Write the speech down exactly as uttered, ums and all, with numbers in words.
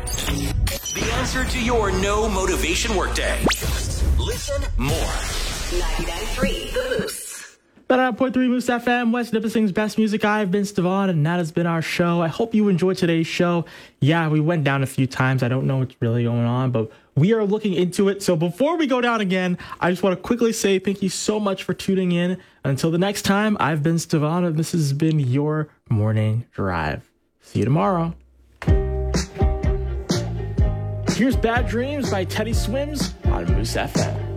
The answer to your no motivation workday. Listen more. ninety-nine point three The Moose. ninety-nine point three Moose F M, West Nipissing's best music. I've been Stevon, and that has been our show. I hope you enjoyed today's show. Yeah, we went down a few times. I don't know what's really going on, but we are looking into it. So before we go down again, I just want to quickly say thank you so much for tuning in. Until the next time, I've been Stevon, and this has been your Morning Drive. See you tomorrow. Here's Bad Dreams by Teddy Swims on Moose F M.